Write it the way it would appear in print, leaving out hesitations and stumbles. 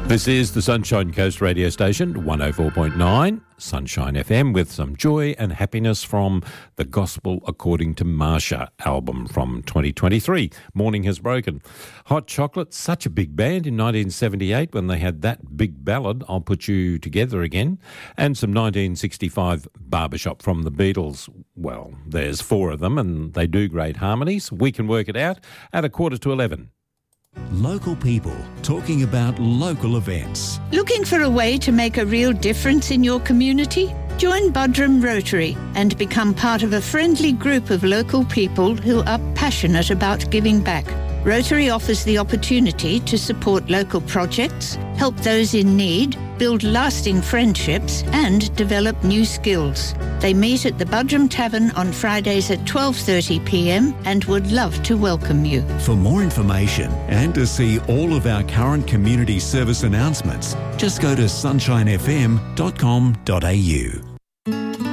This is the Sunshine Coast radio station, 104.9 Sunshine FM, with some joy and happiness from the Gospel According to Marsha album from 2023. Morning Has Broken. Hot Chocolate, such a big band in 1978 when they had that big ballad, I'll Put You Together Again, and some 1965 Barbershop from the Beatles. Well, there's four of them and they do great harmonies. We can work it out at 11:15. Local people talking about local events. Looking for a way to make a real difference in your community? Join Buderim Rotary and become part of a friendly group of local people who are passionate about giving back. Rotary offers the opportunity to support local projects, help those in need, build lasting friendships and develop new skills. They meet at the Buderim Tavern on Fridays at 12:30 p.m. and would love to welcome you. For more information and to see all of our current community service announcements, just go to sunshinefm.com.au.